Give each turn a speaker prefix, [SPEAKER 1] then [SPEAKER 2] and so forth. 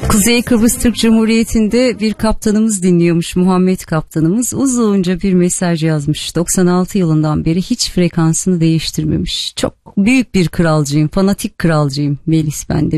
[SPEAKER 1] Kuzey Kıbrıs Türk Cumhuriyeti'nde bir kaptanımız dinliyormuş, Muhammed kaptanımız. Uzunca bir mesaj yazmış. 96 yılından beri hiç frekansını değiştirmemiş. Çok büyük bir kralcıyım, fanatik kralcıyım Melis ben de.